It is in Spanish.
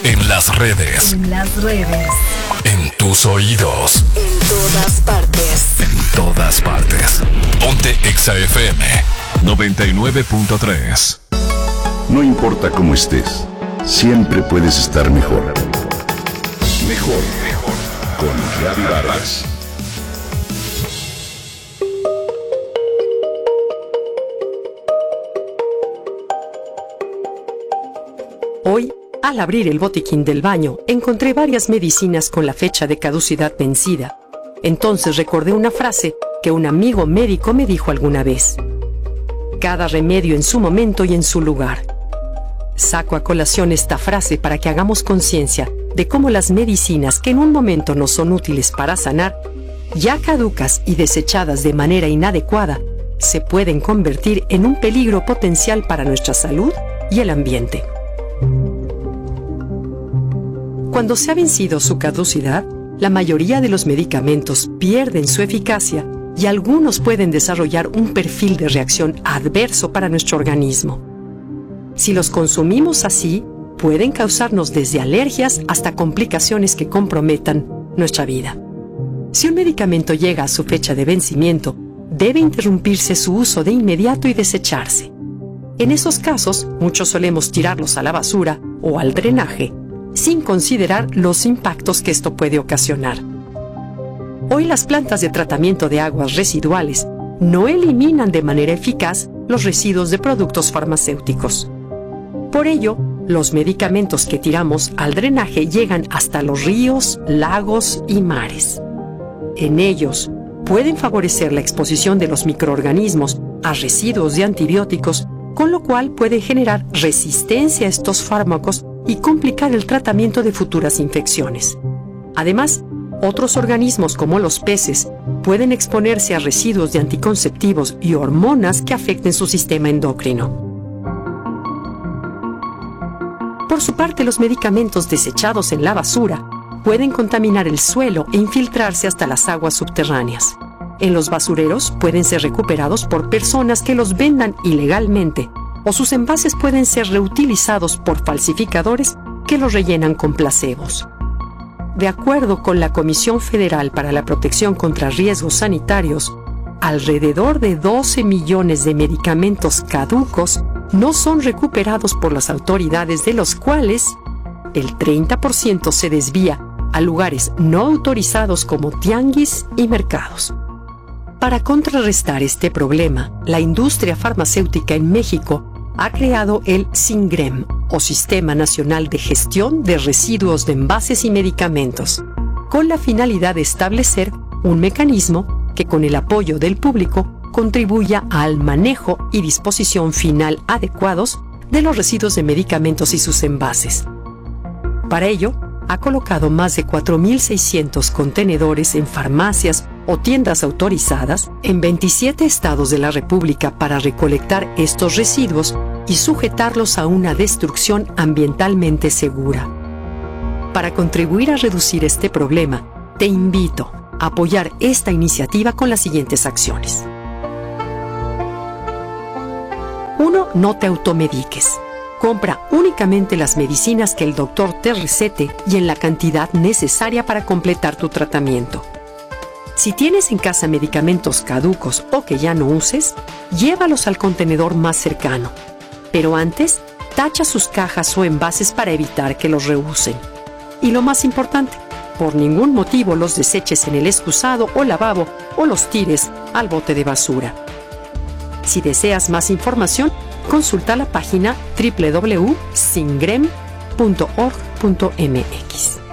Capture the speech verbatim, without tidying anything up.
En las redes. En las redes. En tus oídos. En todas partes. En todas partes. Ponte Exa F M noventa y nueve punto tres. No importa cómo estés, siempre puedes estar mejor. Mejor, mejor. Con Gaby Vargas. Hoy, al abrir el botiquín del baño, encontré varias medicinas con la fecha de caducidad vencida. Entonces recordé una frase que un amigo médico me dijo alguna vez: cada remedio en su momento y en su lugar. Saco a colación esta frase para que hagamos conciencia de cómo las medicinas que en un momento nos son útiles para sanar, ya caducas y desechadas de manera inadecuada, se pueden convertir en un peligro potencial para nuestra salud y el ambiente. Cuando se ha vencido su caducidad, la mayoría de los medicamentos pierden su eficacia y algunos pueden desarrollar un perfil de reacción adverso para nuestro organismo. Si los consumimos así, pueden causarnos desde alergias hasta complicaciones que comprometan nuestra vida. Si un medicamento llega a su fecha de vencimiento, debe interrumpirse su uso de inmediato y desecharse. En esos casos, muchos solemos tirarlos a la basura o al drenaje, sin considerar los impactos que esto puede ocasionar. Hoy las plantas de tratamiento de aguas residuales no eliminan de manera eficaz los residuos de productos farmacéuticos. Por ello, los medicamentos que tiramos al drenaje llegan hasta los ríos, lagos y mares. En ellos, pueden favorecer la exposición de los microorganismos a residuos de antibióticos, con lo cual puede generar resistencia a estos fármacos y complicar el tratamiento de futuras infecciones. Además, otros organismos como los peces pueden exponerse a residuos de anticonceptivos y hormonas que afecten su sistema endocrino. Por su parte, los medicamentos desechados en la basura pueden contaminar el suelo e infiltrarse hasta las aguas subterráneas. En los basureros pueden ser recuperados por personas que los vendan ilegalmente, o sus envases pueden ser reutilizados por falsificadores que los rellenan con placebos. De acuerdo con la Comisión Federal para la Protección contra Riesgos Sanitarios, alrededor de doce millones de medicamentos caducos no son recuperados por las autoridades, de los cuales el treinta por ciento se desvía a lugares no autorizados como tianguis y mercados. Para contrarrestar este problema, la industria farmacéutica en México ha creado el SINGREM, o Sistema Nacional de Gestión de Residuos de Envases y Medicamentos, con la finalidad de establecer un mecanismo que, con el apoyo del público, contribuya al manejo y disposición final adecuados de los residuos de medicamentos y sus envases. Para ello, ha colocado más de cuatro mil seiscientos contenedores en farmacias o tiendas autorizadas en veintisiete estados de la República para recolectar estos residuos y sujetarlos a una destrucción ambientalmente segura. Para contribuir a reducir este problema, te invito a apoyar esta iniciativa con las siguientes acciones. uno. No te automediques. Compra únicamente las medicinas que el doctor te recete y en la cantidad necesaria para completar tu tratamiento. Si tienes en casa medicamentos caducos o que ya no uses, llévalos al contenedor más cercano. Pero antes, tacha sus cajas o envases para evitar que los reusen. Y lo más importante, por ningún motivo los deseches en el excusado o lavabo o los tires al bote de basura. Si deseas más información, consulta la página doble u doble u doble u punto singrem punto org punto m x.